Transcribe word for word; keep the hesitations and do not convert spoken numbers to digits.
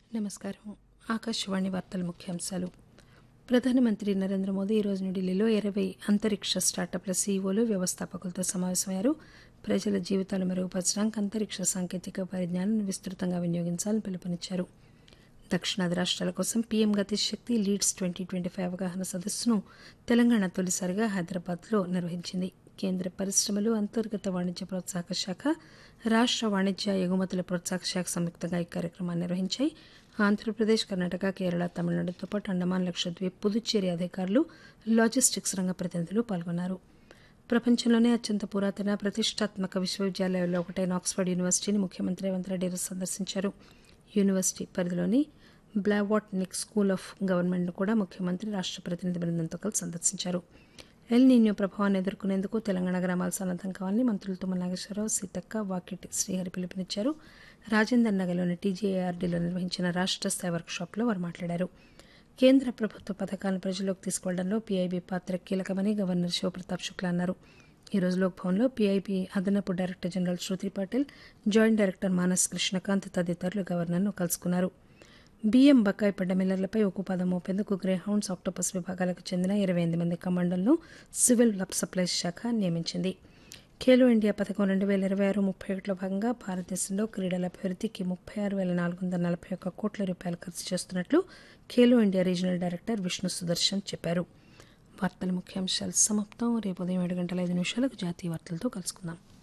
నమస్కారం. ఆకాశవాణి వార్తల ముఖ్యాంశాలు. ప్రధానమంత్రి నరేంద్ర మోదీ ఈరోజు న్యూఢిల్లీలో ఇరవై అంతరిక్ష స్టార్టప్ల సీఈఓలు వ్యవస్థాపకులతో సమావేశమయ్యారు. ప్రజల జీవితాలు మెరుగుపరచడానికి అంతరిక్ష సాంకేతిక పరిజ్ఞానాన్ని విస్తృతంగా వినియోగించాలని పిలుపునిచ్చారు. దక్షిణాది రాష్ట్రాల కోసం పీఎం గతిశక్తి లీడ్స్ ట్వంటీ ట్వంటీ ఫైవ్ అవగాహన సదస్సును తెలంగాణ తొలిసారిగా హైదరాబాద్లో నిర్వహించింది. కేంద్ర పరిశ్రమలు, అంతర్గత వాణిజ్య ప్రోత్సాహక శాఖ, రాష్ట్ర వాణిజ్య ఎగుమతుల ప్రోత్సాహక శాఖ సంయుక్తంగా ఈ కార్యక్రమాన్ని నిర్వహించాయి. ఆంధ్రప్రదేశ్, కర్ణాటక, కేరళ, తమిళనాడుతో పాటు అండమాన్, లక్షద్వీప్, పుదుచ్చేరి అధికారులు, లాజిస్టిక్స్ రంగ ప్రతినిధులు పాల్గొన్నారు. ప్రపంచంలోనే అత్యంత పురాతన ప్రతిష్టాత్మక విశ్వవిద్యాలయాల్లో ఒకటైన ఆక్స్ఫర్డ్ యూనివర్సిటీని ముఖ్యమంత్రి రేవంత్ రెడ్డి ఈరోజు సందర్శించారు. యూనివర్సిటీ పరిధిలోని బ్లావాట్నిక్ స్కూల్ ఆఫ్ గవర్నమెంట్ను కూడా ముఖ్యమంత్రి రాష్ట్ర ప్రతినిధి బృందంతో కలిసి సందర్శించారు. ఎల్ నీన్యో ప్రభావాన్ని ఎదుర్కొనేందుకు తెలంగాణ గ్రామాలు సన్నద్దం కావాలని మంత్రులు తుమ్మల నాగేశ్వరరావు, సీతక్క, వాకిటి శ్రీహరి పిలుపునిచ్చారు. రాజేందర్ నగర్లోని టీజేఏఆర్డీలో నిర్వహించిన రాష్ట్ర స్థాయి వర్క్షాప్లో వారు మాట్లాడారు. కేంద్ర ప్రభుత్వ పథకాలను ప్రజల్లోకి తీసుకువెళ్లడంలో పీఐబీ పాత్ర కీలకమని గవర్నర్ శివప్రతాప్ శుక్లా అన్నారు. ఈ రోజు లోక్భవన్లో పీఐబీ అదనపు డైరెక్టర్ జనరల్ శృతి పాటిల్, జాయింట్ డైరెక్టర్ మానస్ కృష్ణకాంత్ తదితరులు గవర్నర్ను కలుసుకున్నారు. బియ్యం బకాయి పడ్డ మిల్లర్లపై ఉక్కుపాదం మోపేందుకు గ్రేహౌండ్స్, ఆక్టోపస్ విభాగాలకు చెందిన ఇరవై ఎనిమిది మంది కమాండోలను సివిల్ సప్లైస్ శాఖ నియమించింది. ఖేలో ఇండియా పథకం రెండు వేల ఇరవై ఆరు ముప్పై ఒకటిలో భాగంగా భారతదేశంలో క్రీడల అభివృద్ధికి ముప్పై ఆరు వేల నాలుగు వందల నలభై ఒక్క కోట్ల రూపాయలు ఖర్చు చేస్తున్నట్లు Khelo India regional director Vishnu Sudarshan చెప్పారు. వార్తల ముఖ్యాంశాలు సమాప్తం. రేపు ఉదయం ఏడు గంటల ఐదు నిమిషాలకు జాతీయ వార్తలతో కలుసుకుందాం.